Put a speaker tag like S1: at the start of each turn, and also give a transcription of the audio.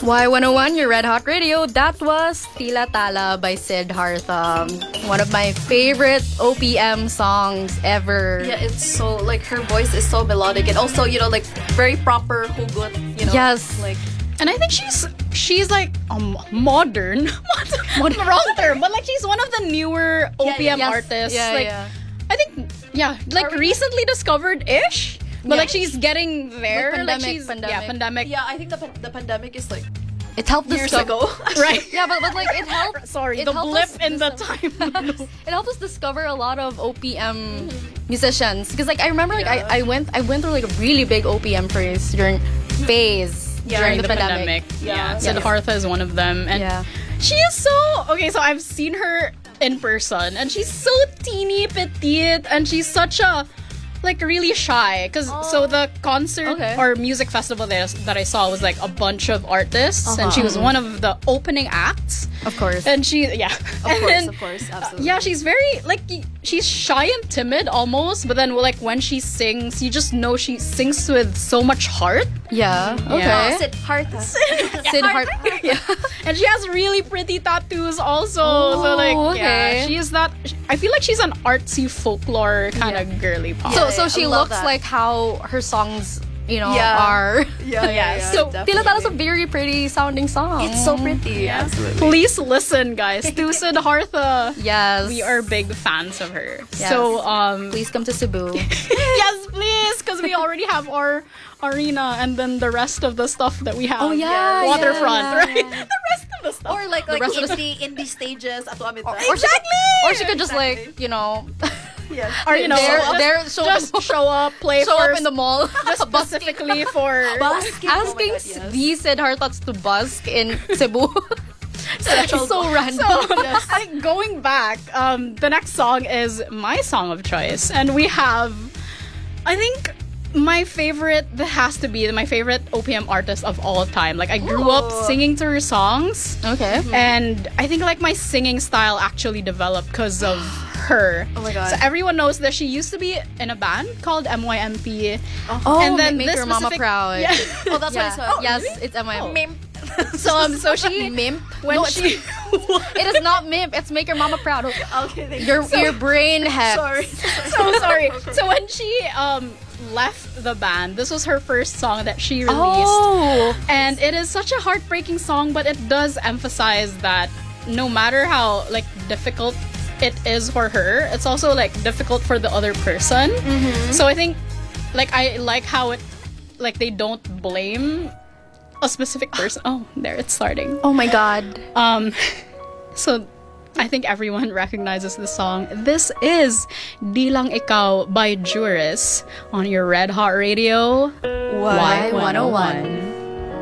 S1: Y101, your Red Hot Radio. That was Tila Tala by Siddhartha. One of my favorite OPM songs ever.
S2: Yeah, it's so, like, her voice is so melodic and also, you know, like, very proper hugot, you know.
S1: Yes.
S2: Like,
S3: and I think she's like modern. Wrong term, but like she's one of the newer OPM artists.
S1: Yeah,
S3: like I think like recently discovered-ish. But like she's getting there.
S1: Like
S3: pandemic.
S2: Yeah, I think the pandemic is like
S1: it helped
S2: years ago.
S3: Right.
S1: Yeah, but like it helped.
S3: Sorry,
S1: it
S3: the
S1: helped
S3: blip
S1: us
S3: in the time.
S1: It helped us discover a lot of OPM musicians because like I remember like I went through like a really big OPM phase during the pandemic.
S3: Yeah, Siddhartha is one of them, and she is so okay. So I've seen her in person, and she's so teeny petite, and she's such a like really shy because so the concert or music festival that I saw was like a bunch of artists and she was one of the opening acts,
S1: of course,
S3: and she
S2: of course absolutely,
S3: yeah, she's very like she's shy and timid almost, but then like when she sings you just know she sings with so much heart.
S2: Siddhartha.
S3: Yeah. And she has really pretty tattoos also. So like she is that. I feel like she's an artsy folklore kind of girly pop.
S1: So she looks like how her songs, you know, are. So Tila Tala is a very pretty sounding song.
S2: It's so pretty. Absolutely.
S3: Please listen, guys, to Siddhartha.
S1: Yes,
S3: we are big fans of her.
S1: Yes.
S3: So
S1: please come to Cebu.
S3: Yes, please, because we already have our arena and then the rest of the stuff that we have. Waterfront, right? The rest of the stuff.
S2: Or like indie stages at
S1: Or she could just like, you know,
S3: or you know, show up, play
S1: show up in the mall,
S3: just specifically for
S1: asking these Siddharthas to busk in Cebu. So random.
S3: So, like, going back, the next song is my song of choice, and we have, I think, my favorite OPM artist of all time. Like I grew up singing to her songs.
S1: Okay.
S3: And I think like my singing style actually developed because of her.
S2: Oh my god.
S3: So everyone knows that she used to be in a band called MYMP.
S1: And then Make Your Mama Proud.
S3: Yeah.
S2: Oh, that's what it's called.
S1: Yes, it's MYMP.
S3: So she
S1: Mimp.
S3: It
S1: is not Mimp. It's Make Your Mama Proud.
S2: Okay.
S1: Your brain has.
S2: Sorry.
S3: So sorry. So when she left the band, this was her first song that she released, and it is such a heartbreaking song, but it does emphasize that no matter how like difficult it is for her, it's also like difficult for the other person. So I think like I like how it like they don't blame a specific person. Oh, there it's starting.
S1: Oh my god.
S3: So I think everyone recognizes the song. This is Di Lang Ikaw by Juris on your Red Hot Radio
S1: Y101.